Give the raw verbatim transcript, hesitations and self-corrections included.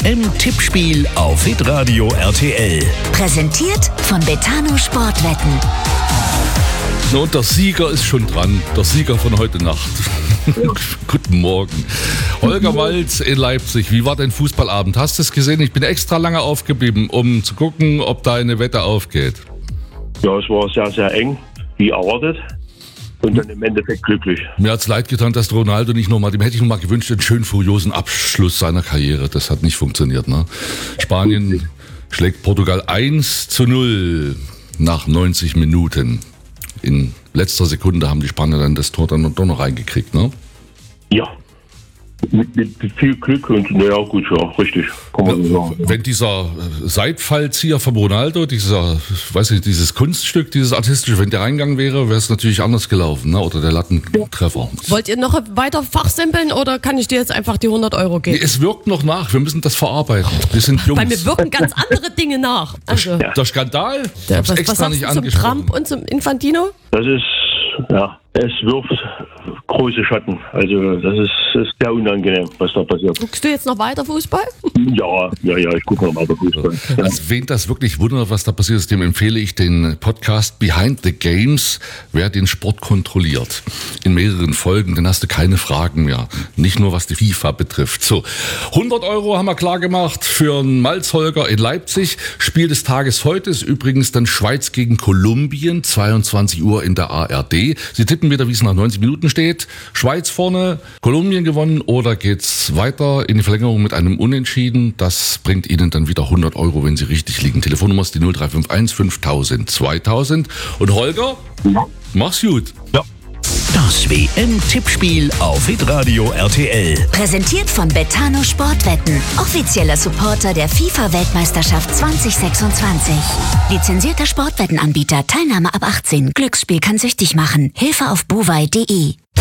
M-Tippspiel auf Hitradio R T L. Präsentiert von Betano Sportwetten. Na, und der Sieger ist schon dran. Der Sieger von heute Nacht. Guten Morgen. Holger Malz in Leipzig. Wie war dein Fußballabend? Hast du es gesehen? Ich bin extra lange aufgeblieben, um zu gucken, ob deine Wette aufgeht. Ja, es war sehr, sehr eng, wie erwartet. Und dann im Endeffekt glücklich. Mir hat es leid getan, dass Ronaldo nicht nochmal, dem hätte ich noch mal gewünscht, einen schönen furiosen Abschluss seiner Karriere. Das hat nicht funktioniert. Ne? Spanien schlägt Portugal eins zu null nach neunzig Minuten. In letzter Sekunde haben die Spanier dann das Tor dann doch noch reingekriegt, ne? Ja, mit, mit viel Glück und naja, gut, ja, richtig, kann man so sagen. Wenn dieser Seitfallzieher von Ronaldo, dieser, weiß nicht, dieses Kunststück, dieses artistische, wenn der reingegangen wäre, wäre es natürlich anders gelaufen, ne? Oder der Lattentreffer. Wollt ihr noch weiter fachsimpeln oder kann ich dir jetzt einfach die hundert Euro geben? Nee, es wirkt noch nach, wir müssen das verarbeiten. Wir sind Jungs. Bei mir wirken ganz andere Dinge nach. Also, der, der Skandal, ich der, hab's was, extra was sagst nicht du zum angesprochen. Trump und zum Infantino? Das ist, ja, es wirft große Schatten. Also das ist, ist sehr unangenehm, was da passiert. Guckst du jetzt noch weiter Fußball? Ja, ja, ja, ich gucke noch weiter Fußball. Ja. Also wen das wirklich wundert, was da passiert ist, dem empfehle ich den Podcast Behind the Games, wer den Sport kontrolliert. In mehreren Folgen, dann hast du keine Fragen mehr. Nicht nur was die FIFA betrifft. So, hundert Euro haben wir klar gemacht für einen Malzholger in Leipzig. Spiel des Tages heute ist übrigens dann Schweiz gegen Kolumbien, zweiundzwanzig Uhr in der A R D. Sie tippen wieder, wie es nach neunzig Minuten steht. Schweiz vorne, Kolumbien gewonnen oder geht's weiter in die Verlängerung mit einem Unentschieden? Das bringt Ihnen dann wieder hundert Euro, wenn Sie richtig liegen. Telefonnummer ist die null drei fünf eins fünftausend zweitausend. Und Holger, Ja. mach's gut. Ja. Das W M-Tippspiel auf Hitradio R T L. Präsentiert von Betano Sportwetten. Offizieller Supporter der FIFA-Weltmeisterschaft zwanzig sechsundzwanzig. Lizenzierter Sportwettenanbieter. Teilnahme ab achtzehn. Glücksspiel kann süchtig machen. Hilfe auf bovai punkt de.